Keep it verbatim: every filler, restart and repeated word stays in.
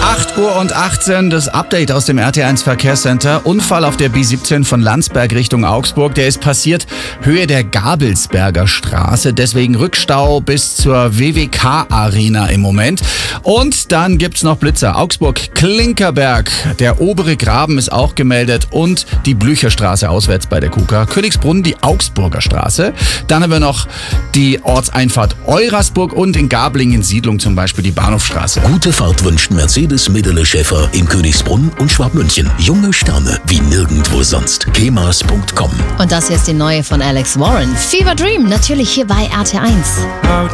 acht Uhr und achtzehn, das Update aus dem R T eins Verkehrscenter. Unfall auf der B siebzehn von Landsberg Richtung Augsburg. Der ist passiert Höhe der Gabelsberger Straße. Deswegen Rückstau bis zur W W K-Arena im Moment. Und dann gibt's noch Blitzer. Augsburg-Klinkerberg. Der obere Graben ist auch gemeldet. Und die Blücherstraße auswärts bei der K U K A. Königsbrunn, die Augsburger Straße. Dann haben wir noch die Ortseinfahrt Eurasburg und in Gablingen Siedlung zum Beispiel die Bahnhofstraße. Gute Fahrt wünscht Mercedes Medele Schäfer in Königsbrunn und Schwabmünchen. Junge Sterne wie nirgendwo sonst. kemas punkt com. Und das hier ist die neue von Alex Warren. Fever Dream, natürlich hier bei R T eins.